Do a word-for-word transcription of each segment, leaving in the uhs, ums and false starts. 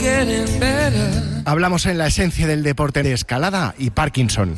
Hablamos en la esencia del deporte de escalada y Parkinson.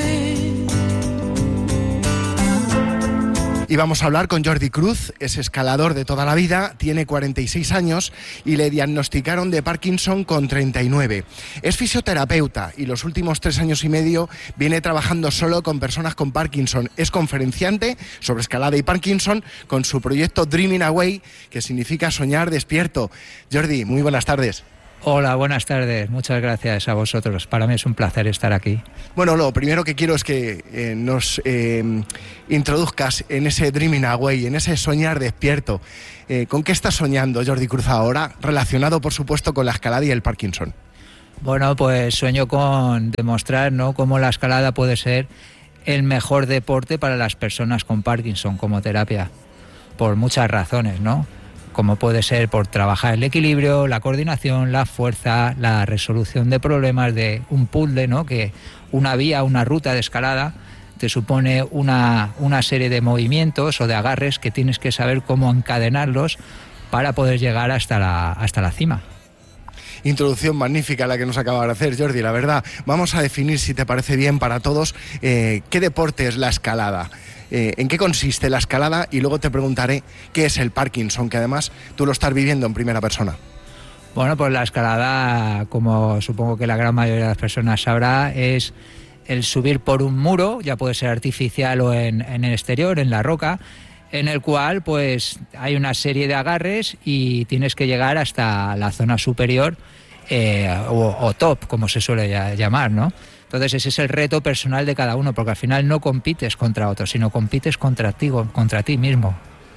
Y vamos a hablar con Jordi Cruz, es escalador de toda la vida, tiene cuarenta y seis años y le diagnosticaron de Parkinson con treinta y nueve. Es fisioterapeuta y los últimos tres años y medio viene trabajando solo con personas con Parkinson. Es conferenciante sobre escalada y Parkinson con su proyecto Dreaming Away, que significa soñar despierto. Jordi, muy buenas tardes. Hola, buenas tardes. Muchas gracias a vosotros. Para mí es un placer estar aquí. Bueno, lo primero que quiero es que eh, nos eh, introduzcas en ese Dreaming Away, en ese soñar despierto. Eh, ¿Con qué estás soñando, Jordi Cruz, ahora? Relacionado, por supuesto, con la escalada y el Parkinson. Bueno, pues sueño con demostrar, ¿no?, cómo la escalada puede ser el mejor deporte para las personas con Parkinson como terapia. Por muchas razones, ¿no? Como puede ser por trabajar el equilibrio, la coordinación, la fuerza, la resolución de problemas de un puzzle, ¿no? Que una vía, una ruta de escalada te supone una, una serie de movimientos o de agarres que tienes que saber cómo encadenarlos para poder llegar hasta la, hasta la cima. Introducción magnífica la que nos acaba de hacer, Jordi, la verdad. Vamos a definir, si te parece bien para todos, eh, qué deporte es la escalada. Eh, ¿En qué consiste la escalada? Y luego te preguntaré qué es el Parkinson, que además tú lo estás viviendo en primera persona. Bueno, pues la escalada, como supongo que la gran mayoría de las personas sabrá, es el subir por un muro, ya puede ser artificial o en, en el exterior, en la roca, en el cual pues hay una serie de agarres y tienes que llegar hasta la zona superior eh, o, o top, como se suele llamar, ¿no? Entonces ese es el reto personal de cada uno, porque al final no compites contra otros, sino compites contra ti, contra ti mismo.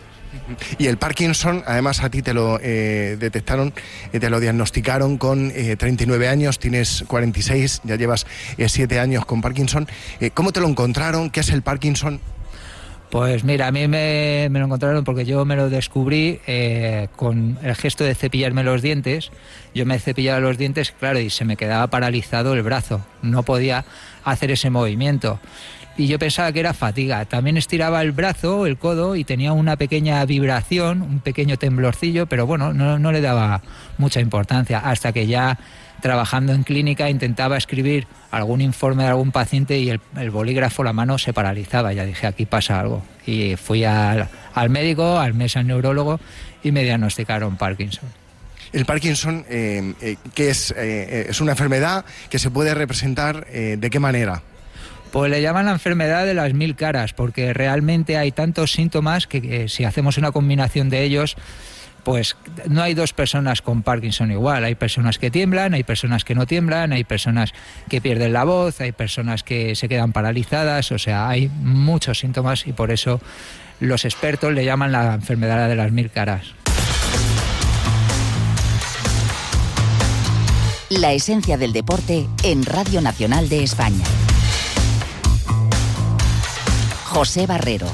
Y el Parkinson, además a ti te lo eh, detectaron, eh, te lo diagnosticaron con eh, treinta y nueve años, tienes cuarenta y seis, ya llevas eh, siete años con Parkinson. Eh, ¿Cómo te lo encontraron? ¿Qué es el Parkinson? Pues mira, a mí me, me lo encontraron porque yo me lo descubrí eh, con el gesto de cepillarme los dientes. Yo me cepillaba los dientes, claro, y se me quedaba paralizado el brazo. No podía hacer ese movimiento. Y yo pensaba que era fatiga. También estiraba el brazo, el codo, y tenía una pequeña vibración, un pequeño temblorcillo, pero bueno, no, no le daba mucha importancia. Hasta que ya trabajando en clínica intentaba escribir algún informe de algún paciente y el, el bolígrafo, la mano se paralizaba. Ya dije, aquí pasa algo. Y fui al, al médico, al mes al neurólogo, y me diagnosticaron Parkinson. El Parkinson, eh, eh, ¿qué es? Eh, ¿Es una enfermedad que se puede representar eh, de qué manera? Pues le llaman la enfermedad de las mil caras, porque realmente hay tantos síntomas que, que si hacemos una combinación de ellos, pues no hay dos personas con Parkinson igual. Hay personas que tiemblan, hay personas que no tiemblan, hay personas que pierden la voz, hay personas que se quedan paralizadas, o sea, hay muchos síntomas y por eso los expertos le llaman la enfermedad de las mil caras. La esencia del deporte en Radio Nacional de España. José Barrero.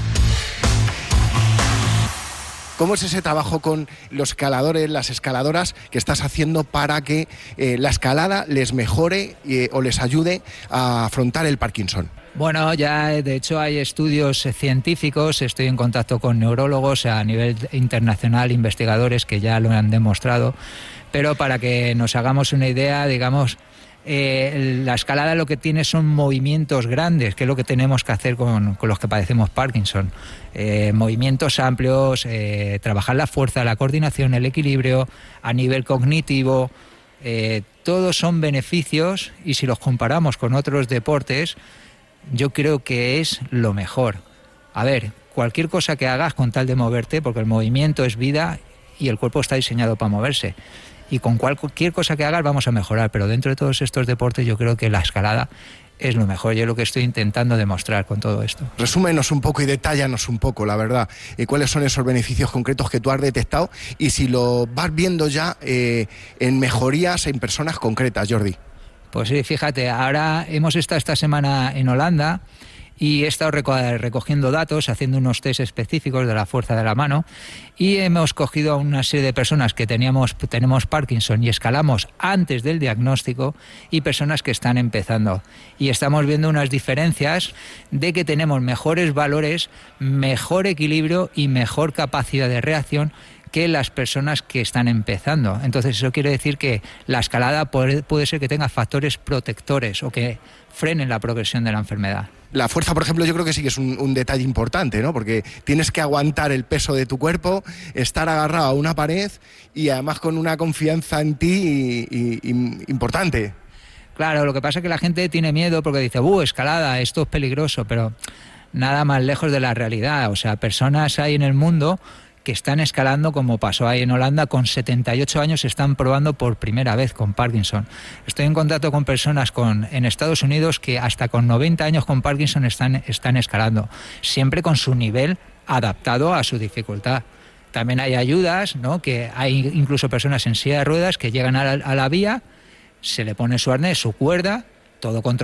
¿Cómo es ese trabajo con los escaladores, las escaladoras que estás haciendo para que eh, la escalada les mejore eh, o les ayude a afrontar el Parkinson? Bueno, ya de hecho hay estudios científicos, estoy en contacto con neurólogos a nivel internacional, investigadores que ya lo han demostrado, pero para que nos hagamos una idea, digamos, Eh, la escalada lo que tiene son movimientos grandes, que es lo que tenemos que hacer con, con los que padecemos Parkinson. Eh, movimientos amplios, eh, trabajar la fuerza, la coordinación, el equilibrio, a nivel cognitivo, eh, todos son beneficios y si los comparamos con otros deportes, yo creo que es lo mejor. A ver, cualquier cosa que hagas con tal de moverte, porque el movimiento es vida y el cuerpo está diseñado para moverse. Y con cualquier cosa que hagas vamos a mejorar, pero dentro de todos estos deportes yo creo que la escalada es lo mejor, y es lo que estoy intentando demostrar con todo esto. Resúmenos un poco y detállanos un poco, la verdad, eh, cuáles son esos beneficios concretos que tú has detectado y si lo vas viendo ya eh, en mejorías en personas concretas, Jordi. Pues sí, fíjate, ahora hemos estado esta semana en Holanda y he estado recogiendo datos, haciendo unos test específicos de la fuerza de la mano, y hemos cogido a una serie de personas que teníamos, tenemos Parkinson y escalamos antes del diagnóstico y personas que están empezando. Y estamos viendo unas diferencias de que tenemos mejores valores, mejor equilibrio y mejor capacidad de reacción que las personas que están empezando. Entonces eso quiere decir que la escalada puede, puede ser que tenga factores protectores o que frenen la progresión de la enfermedad. La fuerza, por ejemplo, yo creo que sí que es un, un detalle importante, ¿no? Porque tienes que aguantar el peso de tu cuerpo, estar agarrado a una pared y además con una confianza en ti y, y, y, importante. Claro, lo que pasa es que la gente tiene miedo porque dice, ¡uh, escalada, esto es peligroso! Pero nada más lejos de la realidad. O sea, personas hay en el mundo que están escalando, como pasó ahí en Holanda, con setenta y ocho años están probando por primera vez con Parkinson. Estoy en contacto con personas con, en Estados Unidos que hasta con noventa años con Parkinson están, están escalando, siempre con su nivel adaptado a su dificultad. También hay ayudas, ¿no? Que hay incluso personas en silla de ruedas que llegan a la, a la vía, se le pone su arnés, su cuerda, todo controlado.